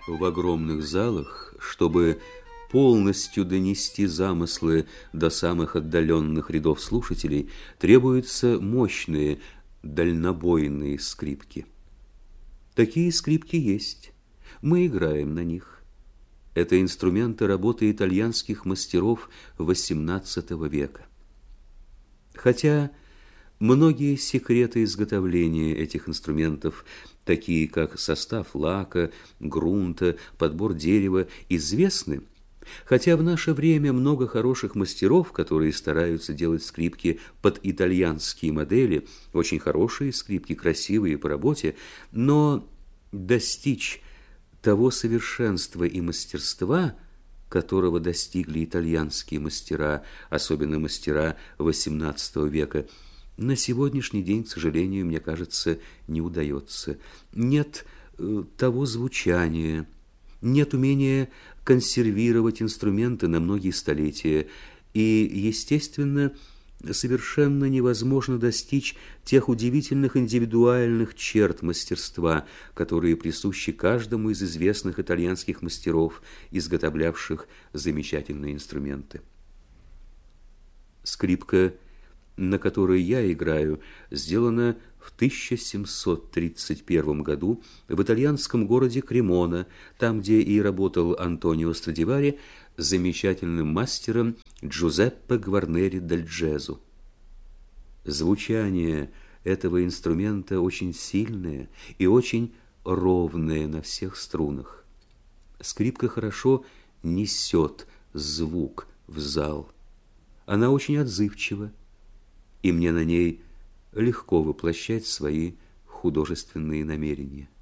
В огромных залах, чтобы полностью донести замыслы до самых отдаленных рядов слушателей, требуются мощные, дальнобойные скрипки. Такие скрипки есть. Мы играем на них. Это инструменты работы итальянских мастеров XVIII века. Хотя многие секреты изготовления этих инструментов, такие как состав лака, грунта, подбор дерева, известны, хотя в наше время много хороших мастеров, которые стараются делать скрипки под итальянские модели, очень хорошие скрипки, красивые по работе, но достичь того совершенства и мастерства, которого достигли итальянские мастера, особенно мастера XVIII века, на сегодняшний день, к сожалению, мне кажется, не удается. Нет того звучания, нет умения консервировать инструменты на многие столетия, и, естественно, совершенно невозможно достичь тех удивительных индивидуальных черт мастерства, которые присущи каждому из известных итальянских мастеров, изготовлявших замечательные инструменты. Скрипка, на которой я играю, сделана в 1731 году в итальянском городе Кремона, там, где и работал Антонио Страдивари, замечательным мастером Джузеппе Гварнери дель Джезу. Звучание этого инструмента очень сильное и очень ровное на всех струнах. Скрипка хорошо несет звук в зал. Она очень отзывчива, и мне на ней легко воплощать свои художественные намерения.